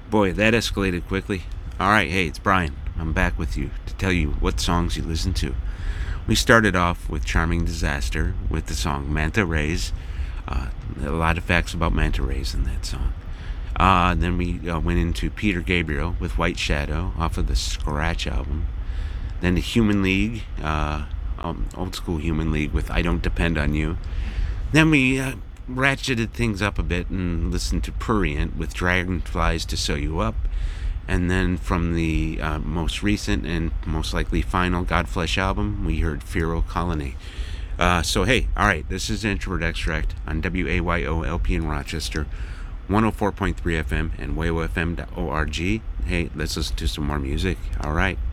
Boy, that escalated quickly. Alright, hey, it's Brian. I'm back with you to tell you what songs you listen to. We started off with Charming Disaster with the song Manta Rays. A lot of facts about manta rays in that song. Then we went into Peter Gabriel with White Shadow off of the Scratch album. Then the Human League, old school Human League with I Don't Depend on You. Then we ratcheted things up a bit and listened to Prurient with Dragonflies to Sew You Up. And then from the most recent and most likely final Godflesh album, we heard Feral Colony. So hey, alright, this is Introvert Extract on WAYO-LP in Rochester, 104.3 FM and wayofm.org. Hey, let's listen to some more music. Alright.